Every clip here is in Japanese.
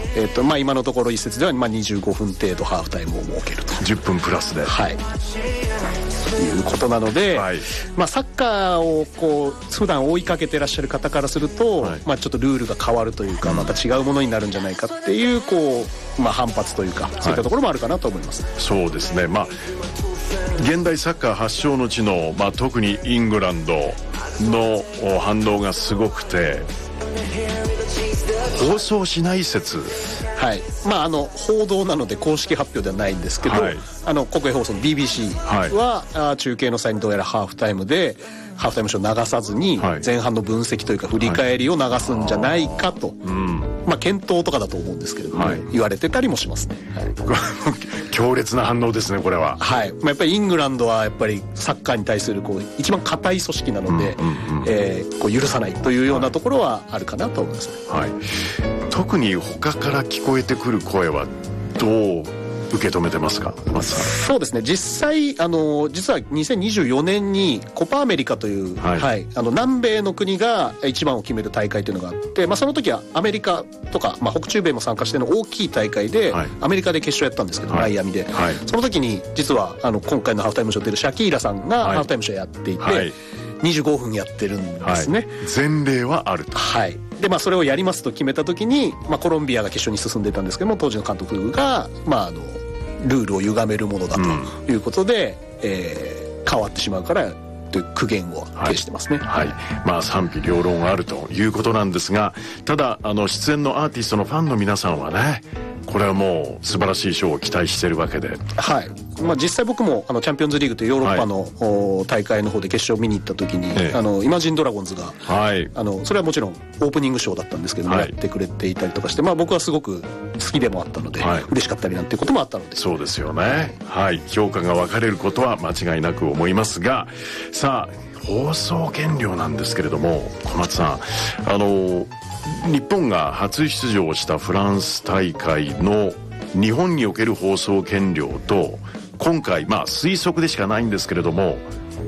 今のところ一説では25分程度ハーフタイムを設けると、 10分プラスで、 はい、いうことなので、 はい、 サッカーを普段追いかけてらっしゃる方からすると、 はい、 ちょっとルールが変わるというか、また違うものになるんじゃないかっていう反発というか、そういったところもあるかなと思います。 そうですね、現代サッカー発祥の地の、特にイングランドの反応がすごくて、放送しない説、 はい、報道なので公式発表ではないんですけど、はい、国営放送の BBC は、中継の際にどうやらハーフタイムでハーフタイムショー流さずに前半の分析というか振り返りを流すんじゃないかと、検討とかだと思うんですけれども、言われてたりもしますね。はい、 強烈な反応ですね、これは。はい、 やっぱりイングランドはやっぱりサッカーに対する一番固い組織なので、許さないというようなところはあるかなと思いますね。はい、 特に他から聞こえてくる声はどう受け止めてますか？ そうですね、実際実は2024年にコパアメリカという、南米の国が一番を決める大会というのがあって、その時はアメリカとか、北中米も参加しての大きい大会で、アメリカで決勝やったんですけど、マイアミで、その時に実は今回のハーフタイムショー出るシャキーラさんがハーフタイムショーやっていて、25分やってるんですね。 前例はあると。 でそれをやりますと決めた時に、コロンビアが決勝に進んでたんですけども、当時の監督がルールを歪めるものだということで、変わってしまうからという苦言を呈してますね。 賛否両論あるということなんですが、ただ出演のアーティストのファンの皆さんはね、これはもう素晴らしいショーを期待しているわけで、 実際僕もチャンピオンズリーグというヨーロッパの、大会の方で決勝を見に行った時に、イマジンドラゴンズが、それはもちろんオープニングショーだったんですけども、やってくれていたりとかして、僕はすごく好きでもあったので、嬉しかったりなんていうこともあったので。 そうですよね。評価が分かれることは間違いなく思いますが、さあ放送権料なんですけれども、小松さん、日本が初出場したフランス大会の日本における放送権料と、今回推測でしかないんですけれども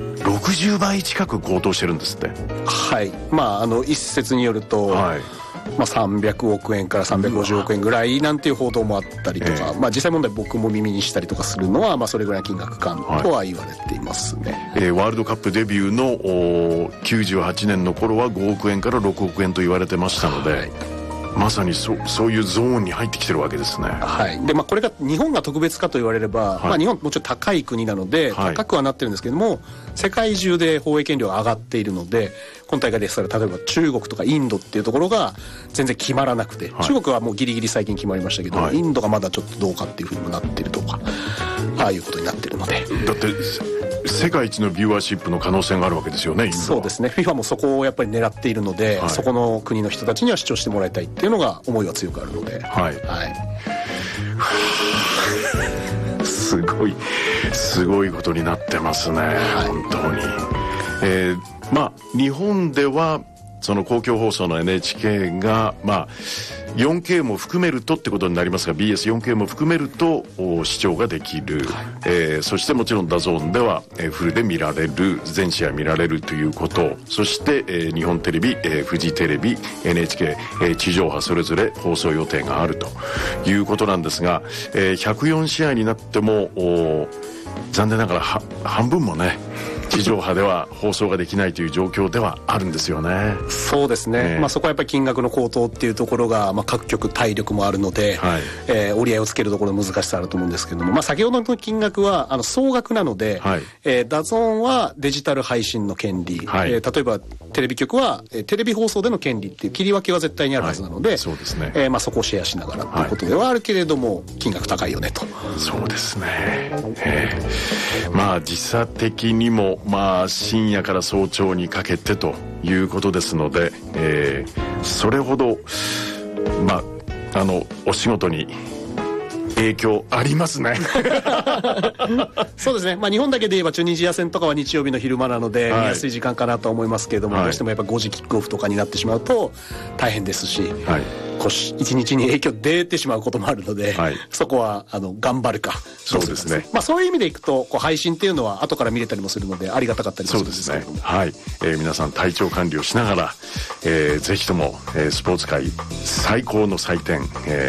60倍近く高騰してるんですって。 一説によると、300億円から350億円ぐらいなんていう報道もあったりとか、実際問題僕も耳にしたりとかするのは、それぐらいの金額感とは言われていますね。 ワールドカップデビューの98年の頃は5億円から6億円と言われてましたので、まさにそういうゾーンに入ってきてるわけですね。 でこれが日本が特別かと言われれば、日本もちろん高い国なので、高くはなってるんですけども、世界中で放映権料が上がっているので、今大会でしたら例えば中国とかインドっていうところが全然決まらなくて、中国はもうギリギリ最近決まりましたけど、インドがまだちょっとどうかっていうふうにもなってるとか、ああいうことになってるので。 だって世界一のビューアーシップの可能性があるわけですよね。 そうですね。FIFA もそこをやっぱり狙っているので、そこの国の人たちには視聴してもらいたいっていうのが思いは強くあるので。 すごいことになってますね、本当に。日本ではその公共放送の NHK が4K も含めるとってことになりますが、 BS4K も含めると視聴ができる、そしてもちろんダゾーンではフルで見られる、全試合見られるということ、そして日本テレビ、フジテレビ、 NHK、地上波それぞれ放送予定があるということなんですが、104試合になっても残念ながら半分もね地上波では放送ができないという状況ではあるんですよね。 そうですね、そこはやっぱり金額の高騰っていうところが、各局体力もあるので、折り合いをつけるところの難しさあると思うんですけども、先ほどの金額は総額なので、ダゾーンはデジタル配信の権利、例えばテレビ局はテレビ放送での権利っていう切り分けは絶対にあるはずなので、 そうですね、 そこをシェアしながらということではあるけれども、金額高いよねと。 そうですね、時差的にも深夜から早朝にかけてということですので、それほどお仕事に影響ありますね。 そうですね、日本だけで言えばチュニジア戦とかは日曜日の昼間なので、見やすい時間かなと思いますけれども、どうしてもやっぱ5時キックオフとかになってしまうと大変ですし、一日に影響出てしまうこともあるので、そこは頑張るか。 そうですね、 そういう意味でいくと配信っていうのは後から見れたりもするのでありがたかったりもするんですけども、 皆さん体調管理をしながら、ぜひともスポーツ界最高の祭典、